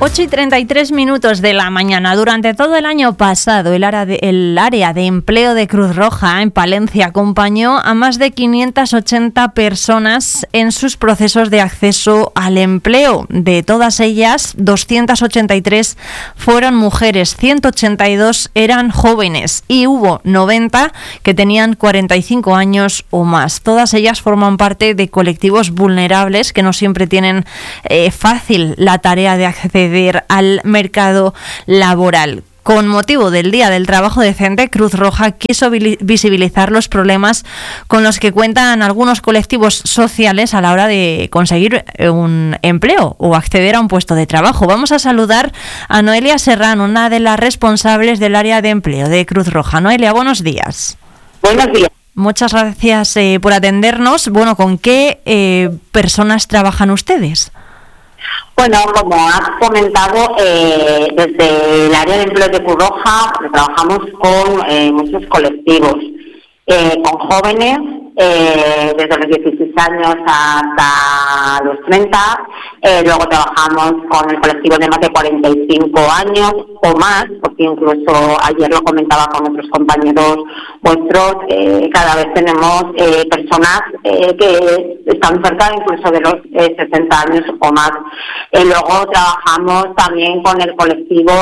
8:33 de la mañana. Durante todo el año pasado, el área de empleo de Cruz Roja en Palencia acompañó a más de 580 personas en sus procesos de acceso al empleo. De todas ellas, 283 fueron mujeres, 182 eran jóvenes y hubo 90 que tenían 45 años o más. Todas ellas forman parte de colectivos vulnerables que no siempre tienen fácil la tarea de acceder al mercado laboral. Con motivo del Día del Trabajo Decente, Cruz Roja quiso visibilizar los problemas con los que cuentan algunos colectivos sociales a la hora de conseguir un empleo o acceder a un puesto de trabajo. Vamos a saludar a Noelia Serrano, una de las responsables del área de empleo de Cruz Roja. Noelia, buenos días. Buenos días. Muchas gracias por atendernos. Bueno, ¿con qué personas trabajan ustedes? Bueno, como has comentado, desde el área de empleo de Cruz Roja trabajamos con muchos colectivos, con jóvenes desde los 16 años hasta los 30, luego trabajamos con el colectivo de más de 45 años o más, porque incluso ayer lo comentaba con otros compañeros vuestros, cada vez tenemos personas que están cerca incluso de los 60 años o más. Luego trabajamos también con el colectivo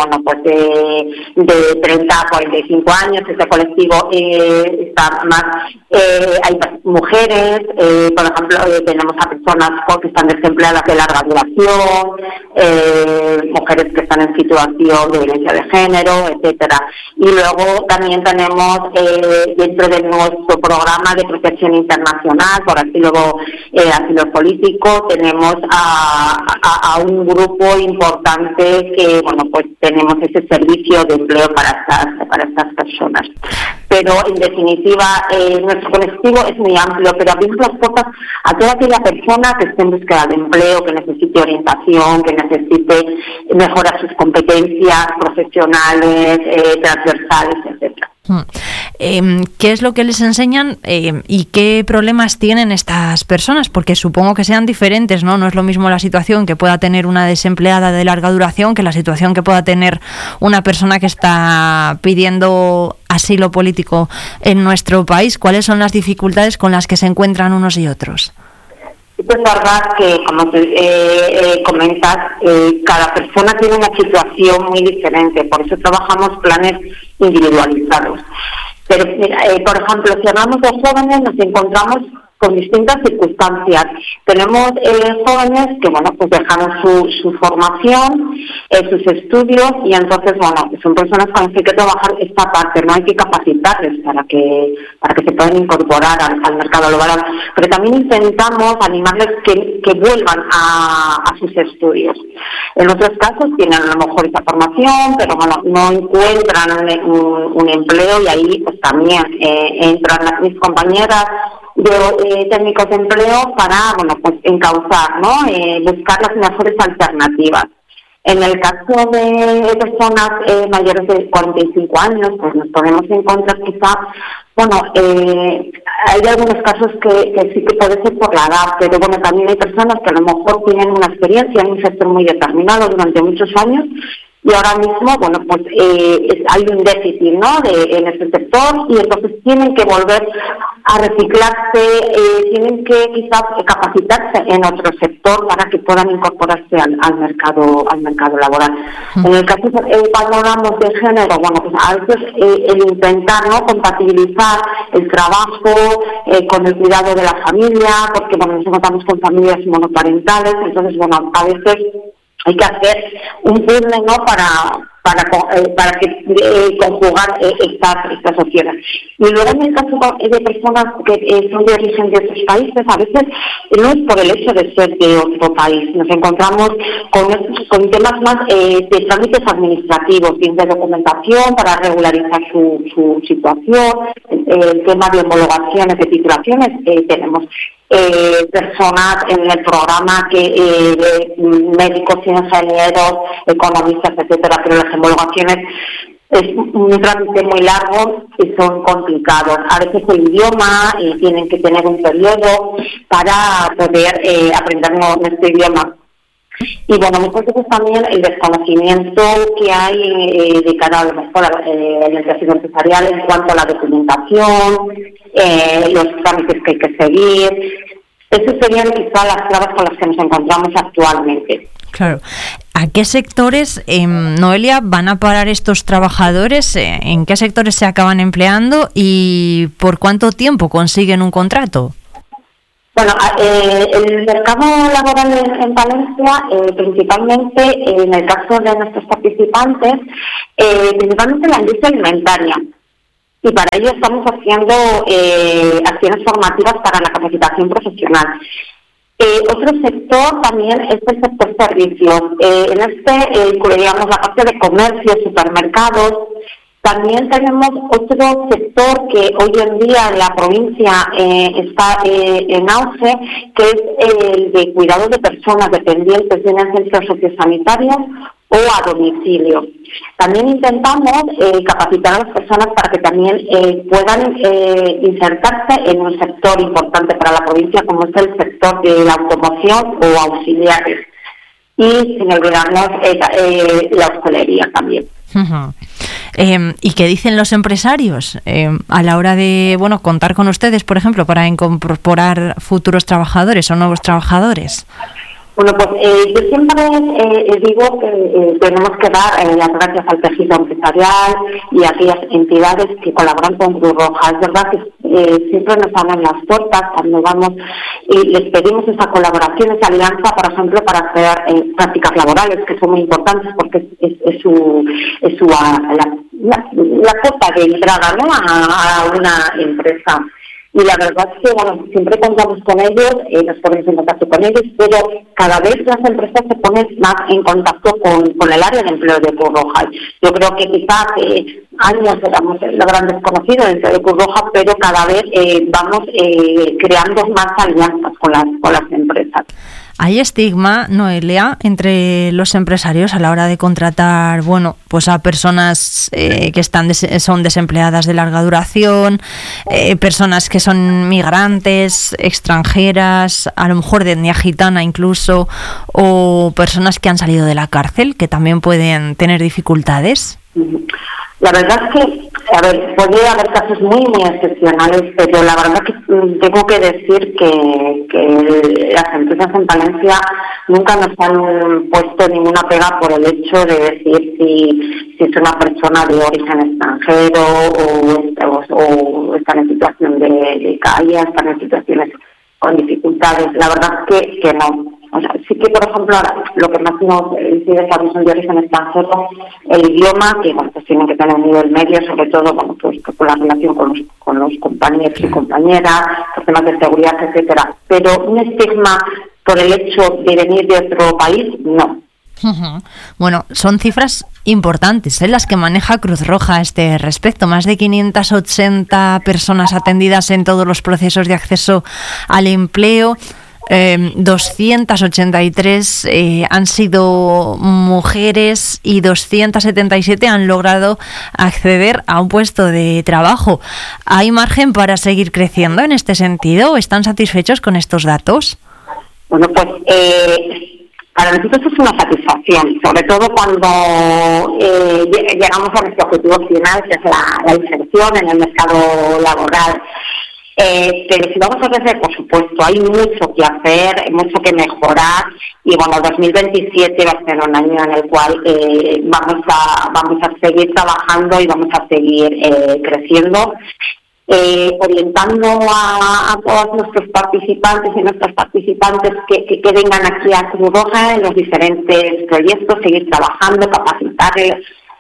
de 30 a 45 años. Este colectivo está más, hay mujeres, por ejemplo, tenemos a personas que están desempleadas de larga duración, mujeres que están en situación de violencia de género, etcétera. Y luego también tenemos dentro de nuestro programa de protección internacional por asilo político, tenemos a un grupo importante que, pues tenemos ese servicio de empleo para estas personas. Pero en definitiva, nuestro colectivo es muy amplio, pero abrimos las puertas a toda aquella persona que esté en búsqueda de empleo, que necesite orientación, que necesite mejorar sus competencias profesionales, transversales, etcétera. ¿Qué es lo que les enseñan y qué problemas tienen estas personas? Porque supongo que sean diferentes, ¿no? No es lo mismo la situación que pueda tener una desempleada de larga duración que la situación que pueda tener una persona que está pidiendo asilo político en nuestro país. ¿Cuáles son las dificultades con las que se encuentran unos y otros? Es verdad que, como comentas, cada persona tiene una situación muy diferente, por eso trabajamos planes individualizados. Pero, por ejemplo, si hablamos de jóvenes, nos encontramos con distintas circunstancias. Tenemos jóvenes que, pues dejaron su formación, sus estudios, y entonces, son personas con las que hay que trabajar esta parte, no hay que capacitarles para que se puedan incorporar al mercado laboral. Pero también intentamos animarles que vuelvan a sus estudios. En otros casos tienen a lo mejor esa formación, pero no encuentran un empleo, y ahí pues también entran mis compañeras de técnicos de empleo para encauzar, buscar las mejores alternativas. En el caso de personas mayores de 45 años, pues nos podemos encontrar quizá, hay algunos casos que sí que puede ser por la edad, pero también hay personas que a lo mejor tienen una experiencia en un sector muy determinado durante muchos años, y ahora mismo, hay un déficit, en este sector, y entonces tienen que volver a reciclarse, tienen que quizás capacitarse en otro sector para que puedan incorporarse al mercado laboral. En el caso cuando hablamos de género, a veces el intentar compatibilizar el trabajo con el cuidado de la familia, porque nos encontramos con familias monoparentales, entonces a veces hay que hacer un puzzle, para que conjugar estas opciones. Y luego en el caso de personas que son de origen de otros países, a veces no es por el hecho de ser de otro país. Nos encontramos con temas más de trámites administrativos, de documentación para regularizar su situación, el tema de homologaciones, de titulaciones. Tenemos personas en el programa de médicos, ingenieros, economistas, etcétera, pero las homologaciones es un trámite muy largo y son complicados. A veces el idioma, tienen que tener un periodo para poder aprender nuestro idioma. Y bueno, muchas veces también el desconocimiento que hay de cara a lo mejor en el tejido empresarial en cuanto a la documentación, los trámites que hay que seguir. Esas serían quizás las claves con las que nos encontramos actualmente. Claro. ¿A qué sectores, Noelia, van a parar estos trabajadores? ¿En qué sectores se acaban empleando y por cuánto tiempo consiguen un contrato? Bueno, el mercado laboral en Valencia, principalmente en el caso de nuestros participantes, principalmente la industria alimentaria. Y para ello estamos haciendo acciones formativas para la capacitación profesional. Otro sector también es el sector servicios. En este incluiríamos la parte de comercio, supermercados. También tenemos otro sector que hoy en día en la provincia está en auge, que es el de cuidado de personas dependientes de un centro sociosanitario o a domicilio. También intentamos capacitar a las personas para que también puedan insertarse en un sector importante para la provincia, como es el sector de la automoción o auxiliares. Y sin olvidarnos la hostelería también. Uh-huh. ¿Y qué dicen los empresarios a la hora de contar con ustedes, por ejemplo, para incorporar futuros trabajadores o nuevos trabajadores? Bueno, pues yo siempre digo que tenemos que dar las gracias al tejido empresarial y a aquellas entidades que colaboran con Cruz Roja. Es verdad que siempre nos abren las puertas cuando vamos y les pedimos esa colaboración, esa alianza, por ejemplo, para hacer prácticas laborales, que son muy importantes porque es la puerta de entrada, ¿no?, a una empresa. Y la verdad es que, siempre contamos con ellos, nos ponemos en contacto con ellos, pero cada vez las empresas se ponen más en contacto con el área de empleo de Cruz Roja. Yo creo que quizás años éramos los grandes conocidos dentro de Cruz Roja, pero cada vez vamos creando más alianzas con las empresas. ¿Hay estigma, Noelia, entre los empresarios a la hora de contratar, pues a personas que son desempleadas de larga duración, personas que son migrantes, extranjeras, a lo mejor de etnia gitana incluso, o personas que han salido de la cárcel, que también pueden tener dificultades? La verdad es que, podría haber casos muy, muy excepcionales, pero la verdad que tengo que decir que las empresas en Valencia nunca nos han puesto ninguna pega por el hecho de decir si es una persona de origen extranjero o están en situación de calle, están en situaciones con dificultades. La verdad es que no. O sea, sí que, por ejemplo, lo que más nos incide cuando son de origen extranjero, el idioma, que pues tienen que tener un nivel medio, sobre todo pues por la relación con los compañeros y compañeras, por temas de seguridad, etcétera. Pero un estigma por el hecho de venir de otro país, no. Uh-huh. Bueno, son cifras importantes, las que maneja Cruz Roja a este respecto. Más de 580 personas atendidas en todos los procesos de acceso al empleo. 283 han sido mujeres y 277 han logrado acceder a un puesto de trabajo. ¿Hay margen para seguir creciendo en este sentido? ¿Están satisfechos con estos datos? Bueno, pues para nosotros es una satisfacción, sobre todo cuando llegamos a nuestro objetivo final, que es la inserción en el mercado laboral. Pero si vamos a crecer, por supuesto, hay mucho que hacer, mucho que mejorar, y 2027 va a ser un año en el cual vamos a seguir trabajando y vamos a seguir creciendo, orientando a todos nuestros participantes y nuestras participantes que vengan aquí a Cruz Roja en los diferentes proyectos, seguir trabajando, capacitarles,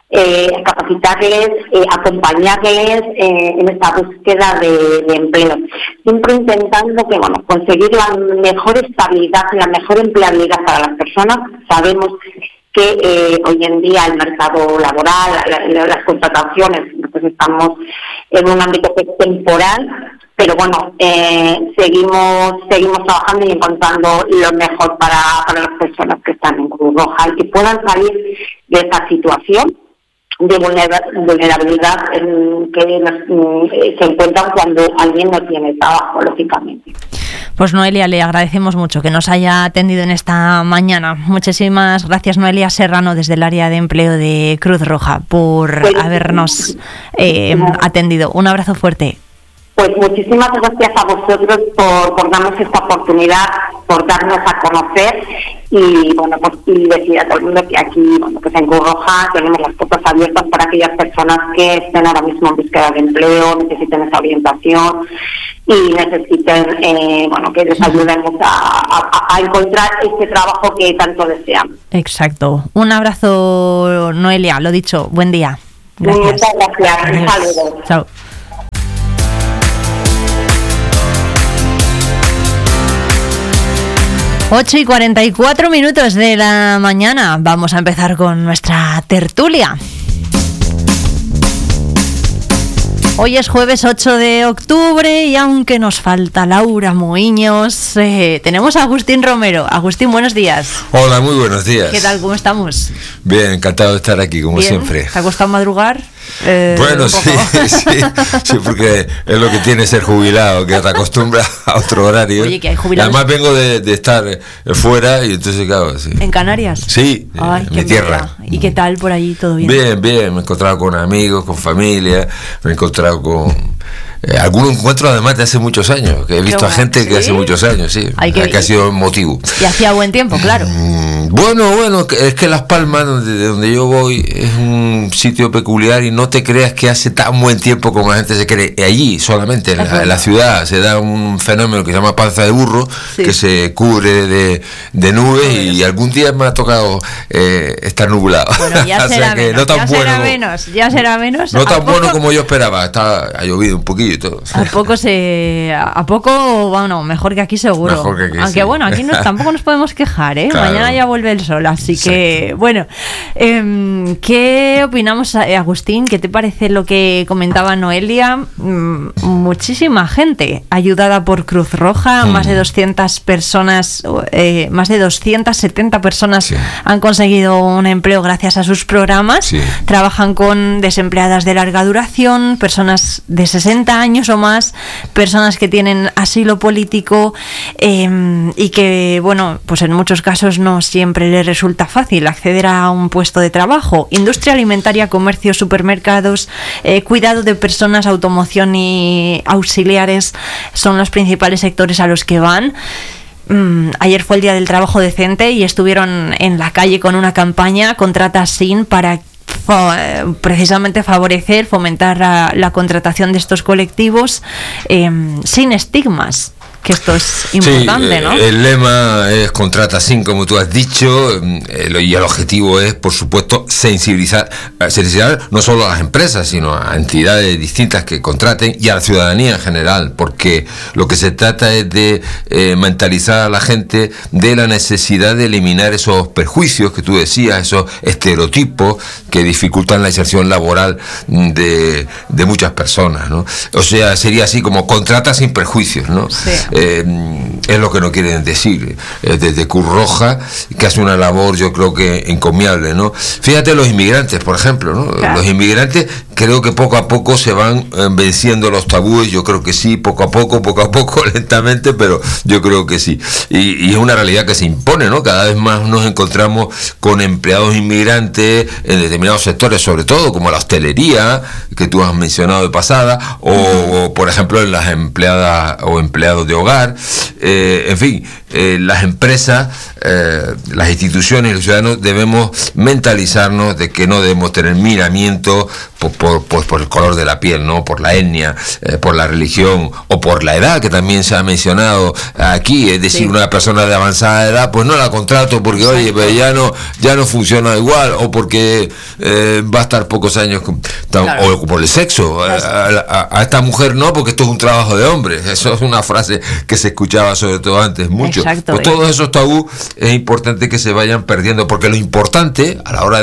acompañarles en esta búsqueda de empleo, siempre intentando que conseguir la mejor estabilidad, la mejor empleabilidad para las personas. Sabemos que hoy en día el mercado laboral, las contrataciones, pues estamos en un ámbito que es temporal, pero seguimos trabajando y encontrando lo mejor para las personas que están en Cruz Roja y que puedan salir de esta situación vulnerabilidad en que se encuentran cuando alguien no tiene trabajo, lógicamente. Pues Noelia, le agradecemos mucho que nos haya atendido en esta mañana. Muchísimas gracias, Noelia Serrano, desde el área de empleo de Cruz Roja, por habernos atendido. Un abrazo fuerte. Pues muchísimas gracias a vosotros por darnos esta oportunidad, por darnos a conocer y bueno, pues y decir a todo el mundo que aquí, bueno, pues en Cruz Roja tenemos las puertas abiertas para aquellas personas que estén ahora mismo en búsqueda de empleo, necesiten esa orientación y necesiten, bueno, que les ayudemos a encontrar este trabajo que tanto desean. Exacto. Un abrazo, Noelia, lo dicho, buen día. Gracias. Muchas gracias. Un saludo. Chao. 8:44 de la mañana. Vamos a empezar con nuestra tertulia. Hoy es jueves 8 de octubre y aunque nos falta Laura Moiños, tenemos a Agustín Romero. Agustín, buenos días. Hola, muy buenos días. ¿Qué tal? ¿Cómo estamos? Bien, encantado de estar aquí, como siempre. ¿Te ha costado madrugar? Bueno, sí, porque es lo que tiene ser jubilado, que te acostumbras a otro horario. Oye, que hay jubilados. Además vengo de estar fuera y entonces, claro, sí. ¿En Canarias? Sí, ay, en mi tierra. ¿Y qué tal por allí? ¿Todo bien? Bien, bien, me he encontrado con amigos, con familia, me he encontrado con algún encuentro además de hace muchos años, que he visto a gente que hace muchos años, sí, que ha sido motivo. Y hacía buen tiempo, claro. Bueno, es que Las Palmas, de donde yo voy, es un sitio peculiar y no te creas que hace tan buen tiempo como la gente se cree. Allí solamente, en la ciudad, se da un fenómeno que se llama panza de burro, que se cubre de nubes y algún día me ha tocado estar nublado. Bueno, ya será menos, ya será menos. No tan bueno como yo esperaba, ha llovido un poquillo y todo. A poco, bueno, mejor que aquí seguro. Mejor que aquí, aunque sí. Bueno, aquí tampoco nos podemos quejar, ¿eh? Claro. Mañana ya vuelve el sol, así Exacto. que, bueno, ¿qué opinamos, Agustín? ¿Qué te parece lo que comentaba Noelia? Muchísima gente ayudada por Cruz Roja, más de 200 personas, más de 270 personas han conseguido un empleo gracias a sus programas. Trabajan con desempleadas de larga duración, personas de 60 años o más, personas que tienen asilo político y que, bueno, pues en muchos casos no siempre les resulta fácil acceder a un puesto de trabajo. Industria alimentaria, comercio, supermercados, cuidado de personas, automoción y auxiliares son los principales sectores a los que van. Ayer fue el Día del Trabajo Decente y estuvieron en la calle con una campaña, Contrata Sin, para precisamente favorecer, fomentar la contratación de estos colectivos sin estigmas. Que esto es importante, ¿no? El lema es Contrata Sin, como tú has dicho, y el objetivo es, por supuesto, sensibilizar no solo a las empresas, sino a entidades distintas que contraten y a la ciudadanía en general, porque lo que se trata es de mentalizar a la gente de la necesidad de eliminar esos perjuicios que tú decías, esos estereotipos que dificultan la inserción laboral de muchas personas, ¿no? O sea, sería así como contrata sin perjuicios, ¿no? Sí. Es lo que nos quieren decir desde Cruz Roja, que hace una labor, yo creo que encomiable, ¿no? Fíjate los inmigrantes, por ejemplo, ¿no? Claro. Los inmigrantes creo que poco a poco se van venciendo los tabúes, yo creo que sí, poco a poco, lentamente, pero yo creo que sí. Y es una realidad que se impone, ¿no? Cada vez más nos encontramos con empleados inmigrantes en determinados sectores, sobre todo como la hostelería, que tú has mencionado de pasada, o por ejemplo en las empleadas o empleados de hogar, en fin, las empresas, las instituciones y los ciudadanos debemos mentalizarnos de que no debemos tener miramiento por el color de la piel, ¿no? Por la etnia, por la religión o por la edad, que también se ha mencionado aquí, es decir, una persona de avanzada edad, pues no la contrato porque, oye, pero ya no funciona igual, o porque va a estar pocos años, o por el sexo, a esta mujer no, porque esto es un trabajo de hombres. Eso es una frase que se escuchaba sobre todo antes mucho. Exacto, pues todos esos tabús es importante que se vayan perdiendo, porque lo importante a la hora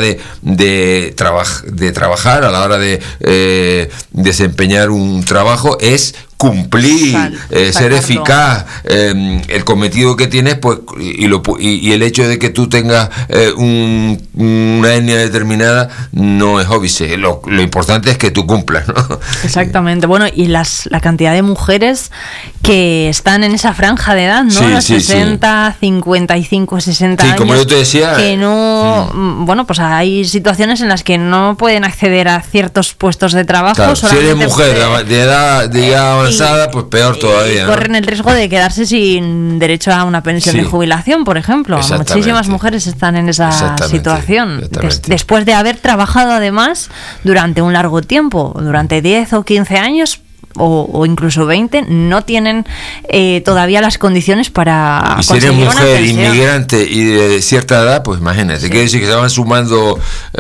de trabajar, a la hora de desempeñar un trabajo, es cumplir, ser eficaz, el cometido que tienes, pues, y el hecho de que tú tengas una etnia determinada no es óbice. Lo importante es que tú cumplas, ¿no? Exactamente. Bueno, y la cantidad de mujeres que están en esa franja de edad, ¿no? Sí, los sí, 60, 55, 60 años. Como yo te decía, que no, bueno, pues hay situaciones en las que no pueden acceder a ciertos puestos de trabajo. Claro, si eres mujer de edad avanzada, pues peor todavía. Corren el riesgo de quedarse sin derecho a una pensión de jubilación, por ejemplo. Muchísimas mujeres están en esa situación. Después de haber trabajado además durante un largo tiempo, durante 10 o 15 años, o incluso 20, no tienen todavía las condiciones para y si eres mujer inmigrante y de cierta edad, pues imagínate, quiere decir que se van sumando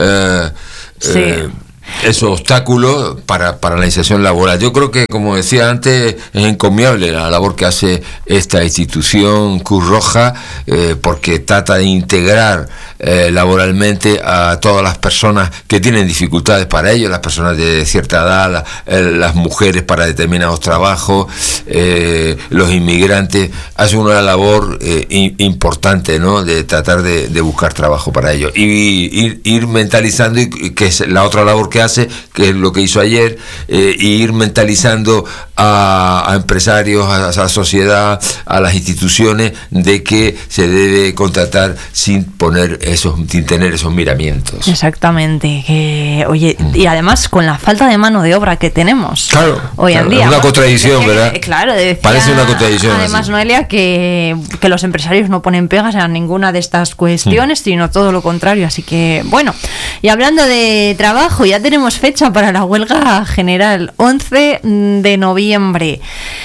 esos obstáculos para la inserción laboral. Yo creo que, como decía antes, es encomiable la labor que hace esta institución Cruz Roja, porque trata de integrar laboralmente a todas las personas que tienen dificultades para ello, las personas de cierta edad, las mujeres para determinados trabajos, los inmigrantes. Hace una labor importante, ¿no?, de tratar de buscar trabajo para ellos y ir mentalizando, que es la otra labor que hace, que es lo que hizo ayer, y ir mentalizando a empresarios, a la sociedad, a las instituciones, de que se debe contratar sin tener esos miramientos. Exactamente. Oye, y además con la falta de mano de obra que tenemos hoy en día. Es una contradicción, ¿verdad? Claro, parece una contradicción. Además, así. Noelia, que los empresarios no ponen pegas a ninguna de estas cuestiones, sino todo lo contrario. Así que, bueno, y hablando de trabajo, ya tenemos fecha para la huelga general, 11 de noviembre.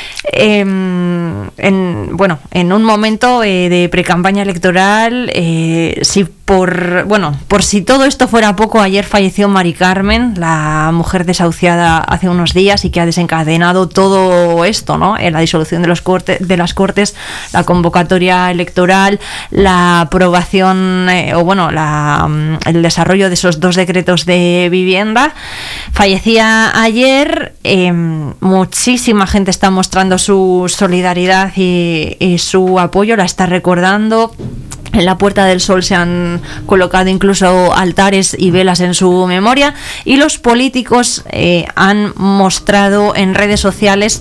En un momento de precampaña electoral, por si todo esto fuera poco, ayer falleció Mari Carmen, la mujer desahuciada hace unos días y que ha desencadenado todo esto, ¿no? La disolución de las Cortes, la convocatoria electoral, la aprobación el desarrollo de esos 2 decretos de vivienda. Fallecía ayer. Muchísima gente está mostrando su solidaridad y su apoyo, la está recordando. En la Puerta del Sol se han colocado incluso altares y velas en su memoria, y los políticos han mostrado en redes sociales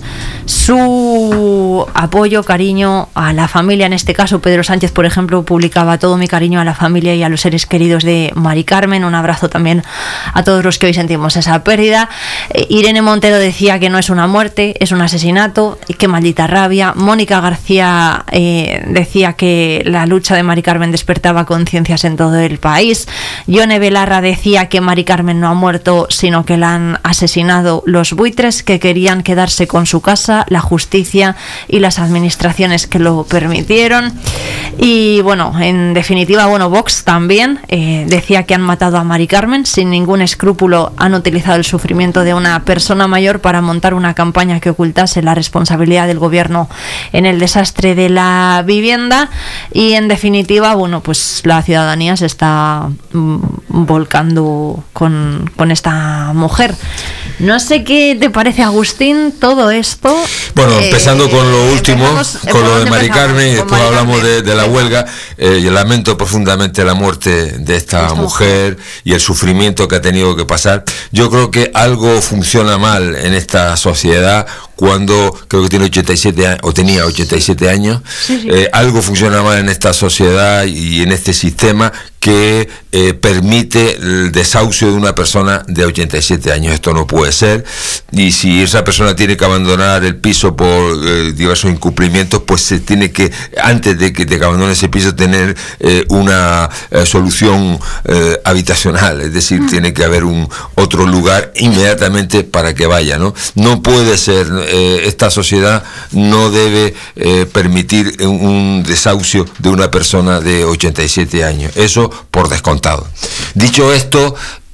su apoyo, cariño a la familia. En este caso, Pedro Sánchez, por ejemplo, publicaba: todo mi cariño a la familia y a los seres queridos de Mari Carmen. Un abrazo también a todos los que hoy sentimos esa pérdida. Irene Montero decía que no es una muerte, es un asesinato, y qué maldita rabia. Mónica García decía que la lucha de Mari Carmen despertaba conciencias en todo el país. Yone Belarra decía que Mari Carmen no ha muerto, sino que la han asesinado los buitres que querían quedarse con su casa, la justicia y las administraciones que lo permitieron. Y bueno, en definitiva, Vox también decía que han matado a Mari Carmen sin ningún escrúpulo. Han utilizado el sufrimiento de una persona mayor para montar una campaña que ocultase la responsabilidad del gobierno en el desastre de la vivienda. Y en definitiva, pues la ciudadanía se está volcando con esta mujer. No sé qué te parece, Agustín, todo esto. Bueno, empezando con lo último, con lo de Mari Carmen, y después hablamos de la huelga. Yo lamento profundamente la muerte de esta mujer y el sufrimiento que ha tenido que pasar. Yo creo que algo funciona mal en esta sociedad cuando, creo que tiene 87 años, o tenía 87 años. Sí. Algo funciona mal en esta sociedad y en este sistema que permite el desahucio de una persona de 87 años. Esto no puede ser, y si esa persona tiene que abandonar el piso por diversos incumplimientos, pues se tiene que, antes de que abandone ese piso, tener una solución habitacional, es decir, tiene que haber otro lugar inmediatamente para que vaya, ¿no? No puede ser, esta sociedad no debe permitir un desahucio de una persona de 87 años, eso por descontado. Dicho esto,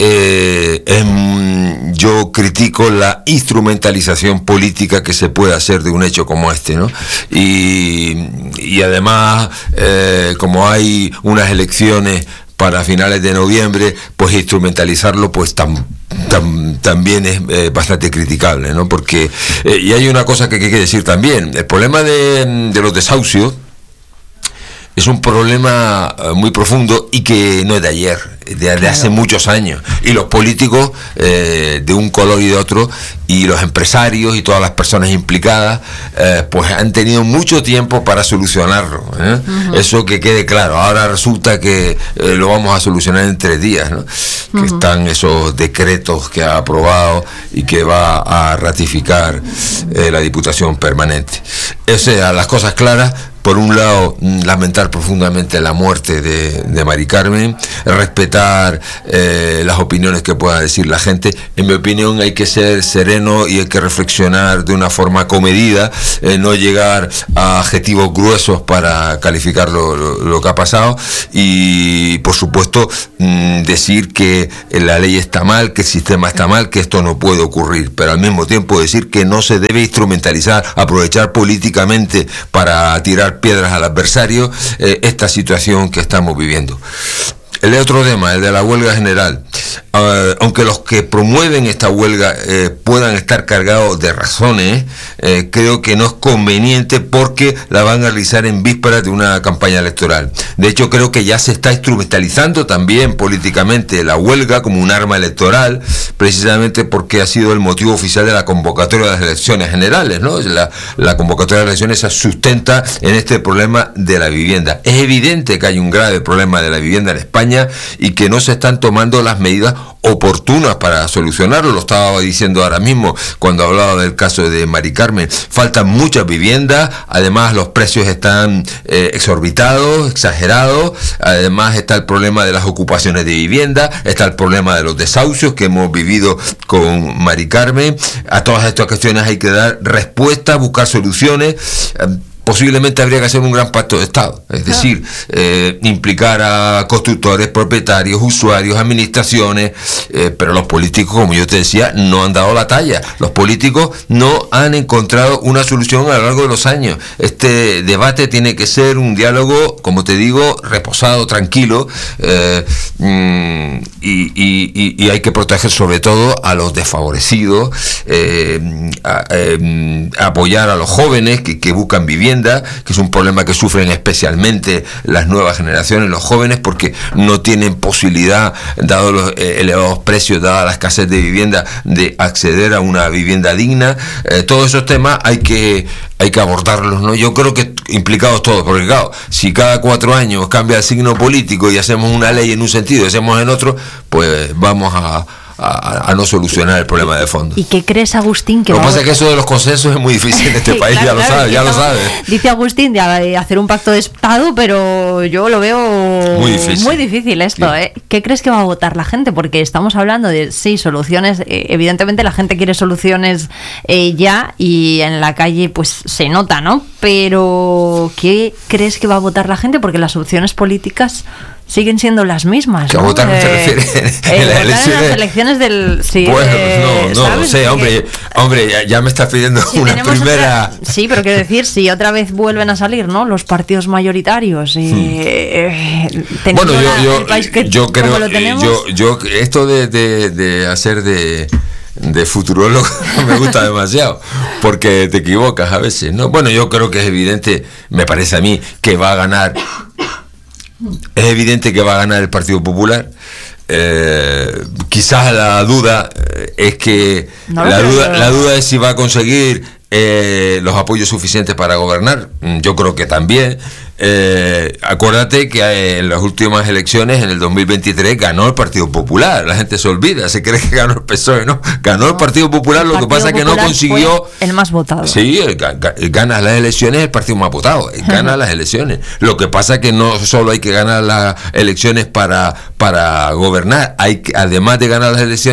yo critico la instrumentalización política que se puede hacer de un hecho como este, ¿no? Y además, como hay unas elecciones para finales de noviembre, pues instrumentalizarlo pues también es bastante criticable, ¿no? Porque y hay una cosa que hay que decir también: el problema de los desahucios es un problema muy profundo y que no es de ayer, de hace muchos años. Y los políticos de un color y de otro, y los empresarios y todas las personas implicadas, pues han tenido mucho tiempo para solucionarlo, ¿eh? Eso que quede claro. Ahora resulta que lo vamos a solucionar en 3 días, ¿no? Que están esos decretos que ha aprobado y que va a ratificar la Diputación Permanente. O sea, las cosas claras. Por un lado, lamentar profundamente la muerte de Mari Carmen, respetar las opiniones que pueda decir la gente. En mi opinión, hay que ser sereno y hay que reflexionar de una forma comedida, no llegar a adjetivos gruesos para calificar lo que ha pasado, y por supuesto decir que la ley está mal, que el sistema está mal, que esto no puede ocurrir, pero al mismo tiempo decir que no se debe instrumentalizar, aprovechar políticamente para tirar piedras al adversario esta situación que estamos viviendo. El otro tema, el de la huelga general, aunque los que promueven esta huelga puedan estar cargados de razones, creo que no es conveniente porque la van a realizar en vísperas de una campaña electoral. De hecho, creo que ya se está instrumentalizando también políticamente la huelga como un arma electoral, precisamente porque ha sido el motivo oficial de la convocatoria de las elecciones generales, ¿no? La convocatoria de las elecciones se sustenta en este problema de la vivienda. Es evidente que hay un grave problema de la vivienda en España y que no se están tomando las medidas oportunas para solucionarlo. Lo estaba diciendo ahora mismo cuando hablaba del caso de Mari Carmen. Faltan muchas viviendas, además los precios están exorbitados, exagerados, además está el problema de las ocupaciones de vivienda, está el problema de los desahucios que hemos vivido con Mari Carmen. A todas estas cuestiones hay que dar respuesta, buscar soluciones. Posiblemente habría que hacer un gran pacto de Estado, es decir, implicar a constructores, propietarios, usuarios, administraciones, pero los políticos, como yo te decía, no han dado la talla. Los políticos no han encontrado una solución a lo largo de los años. Este debate tiene que ser un diálogo, como te digo, reposado, tranquilo, y hay que proteger sobre todo a los desfavorecidos, apoyar a los jóvenes que buscan vivienda, que es un problema que sufren especialmente las nuevas generaciones, los jóvenes, porque no tienen posibilidad, dado los elevados precios, dada la escasez de vivienda, de acceder a una vivienda digna. Todos esos temas hay que abordarlos, ¿no? Yo creo que implicados todos, porque claro, si cada 4 años cambia el signo político y hacemos una ley en un sentido y hacemos en otro, pues vamos a no solucionar el problema de fondo. ¿Y qué crees, Agustín? Lo que pasa es que eso de los consensos es muy difícil en este país, claro, ya lo sabes. Dice Agustín de hacer un pacto de Estado, pero yo lo veo muy difícil esto, sí. ¿Qué crees que va a votar la gente? Porque estamos hablando de, sí, soluciones, evidentemente la gente quiere soluciones ya, y en la calle pues se nota, ¿no? Pero ¿qué crees que va a votar la gente? Porque las opciones políticas siguen siendo las mismas, ¿no? ¿A votar no te refieres? En las elecciones del... Sí, pues no lo sé, hombre, ya me estás pidiendo una primera... Sí, pero quiero decir, si otra vez vuelven a salir, ¿no?, los partidos mayoritarios, bueno, yo creo, yo esto de hacer de futurólogo me gusta demasiado, porque te equivocas a veces, ¿no? Bueno, yo creo que es evidente, me parece a mí, que va a ganar. Es evidente que va a ganar el Partido Popular. Quizás la duda es que la duda es si va a conseguir los apoyos suficientes para gobernar. Yo creo que también. Acuérdate que en las últimas elecciones, en el 2023, ganó el Partido Popular. La gente se olvida, se cree que ganó el PSOE, ¿no? Ganó el Partido Popular, lo que pasa es que no consiguió... el más votado. Sí, gana las elecciones el partido más votado, gana las elecciones. Lo que pasa es que no solo hay que ganar las elecciones para gobernar, además de ganar las elecciones,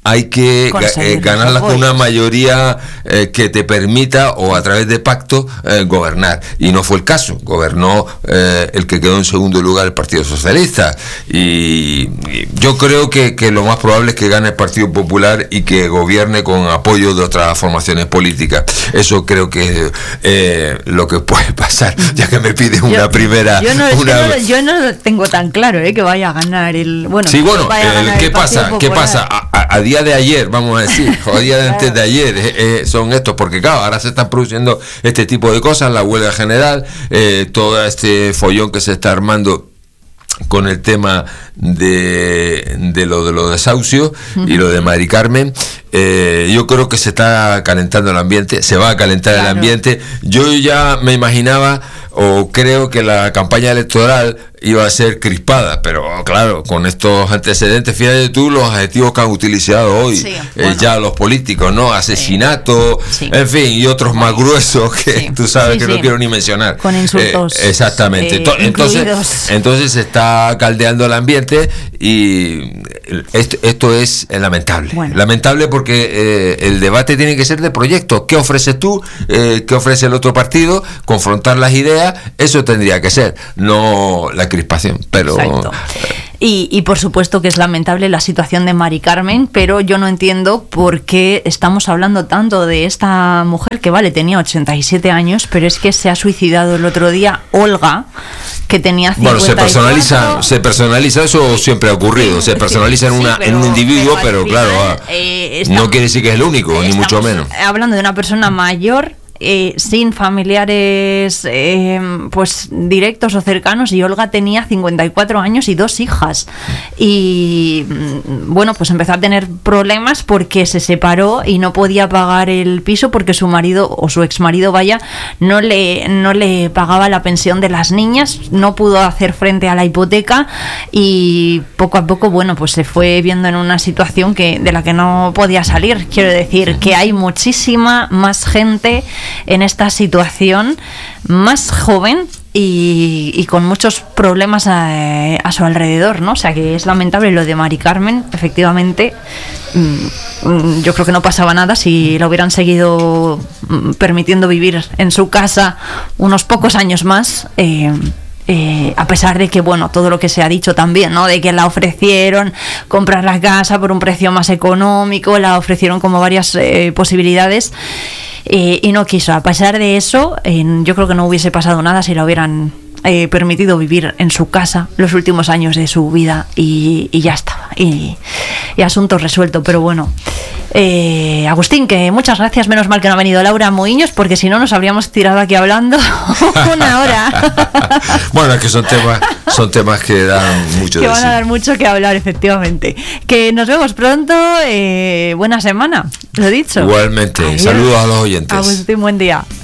hay que ganarla con una mayoría que te permita, o a través de pacto, gobernar. Y no fue el caso. Gobernó el que quedó en segundo lugar, el Partido Socialista. Y yo creo que lo más probable es que gane el Partido Popular y que gobierne con apoyo de otras formaciones políticas. Eso creo que es lo que puede pasar, ya que me piden una primera... Yo no lo tengo tan claro, que vaya a ganar el... Bueno, sí, bueno, ¿qué pasa? A día de ayer, vamos a decir, o a día de antes de ayer, son estos, porque claro, ahora se están produciendo este tipo de cosas, la huelga general, todo este follón que se está armando con el tema de los desahucios y lo de Mari Carmen. Yo creo que se está calentando el ambiente, se va a calentar el ambiente. Yo ya me imaginaba, o creo que la campaña electoral iba a ser crispada, pero claro, con estos antecedentes, fíjate tú los adjetivos que han utilizado hoy, ya los políticos, ¿no? Asesinato, en fin, y otros más gruesos que tú sabes que no quiero ni mencionar. Con insultos. Exactamente. Entonces se está caldeando el ambiente y esto es lamentable. Bueno. Lamentable porque el debate tiene que ser de proyectos. ¿Qué ofreces tú? ¿Qué ofrece el otro partido? Confrontar las ideas, eso tendría que ser, no la crispación, pero... Y por supuesto que es lamentable la situación de Mari Carmen, pero yo no entiendo por qué estamos hablando tanto de esta mujer que, vale, tenía 87 años, pero es que se ha suicidado el otro día Olga, que tenía 54. Bueno, se personaliza, eso siempre ha ocurrido, se personaliza en un individuo, pero claro, no quiere decir que es el único, ni mucho menos. Hablando de una persona mayor, sin familiares pues directos o cercanos, y Olga tenía 54 años y 2 hijas, y bueno, pues empezó a tener problemas porque se separó y no podía pagar el piso porque su marido, o su exmarido vaya, no le pagaba la pensión de las niñas, no pudo hacer frente a la hipoteca, y poco a poco, bueno, pues se fue viendo en una situación de la que no podía salir. Quiero decir que hay muchísima más gente en esta situación, más joven y con muchos problemas a su alrededor, ¿no? O sea que es lamentable lo de Mari Carmen. Efectivamente, yo creo que no pasaba nada si la hubieran seguido permitiendo vivir en su casa unos pocos años más. A pesar de que, bueno, todo lo que se ha dicho también, ¿no? De que la ofrecieron comprar la casa por un precio más económico, la ofrecieron como varias posibilidades, y no quiso. A pesar de eso, yo creo que no hubiese pasado nada si la hubieran permitido vivir en su casa los últimos años de su vida, y ya estaba, y asunto resuelto. Pero bueno, Agustín, que muchas gracias, menos mal que no ha venido Laura Moiños, porque si no nos habríamos tirado aquí hablando una hora. Bueno, es que son temas que dan mucho que van a dar mucho que hablar, efectivamente. Que nos vemos pronto, buena semana, lo he dicho. Igualmente. Adiós. Saludos a los oyentes. Agustín, buen día.